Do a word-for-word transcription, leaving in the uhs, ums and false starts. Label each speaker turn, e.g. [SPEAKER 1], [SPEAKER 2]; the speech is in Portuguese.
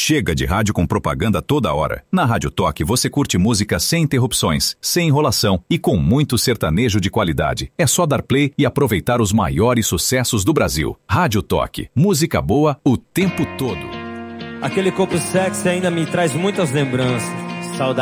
[SPEAKER 1] Chega de rádio com propaganda toda hora. Na Rádio Toque você curte música sem interrupções, sem enrolação e com muito sertanejo de qualidade. É só dar play e aproveitar os maiores sucessos do Brasil. Rádio Toque, música boa o tempo todo.
[SPEAKER 2] Aquele corpo sexy ainda me traz muitas lembranças.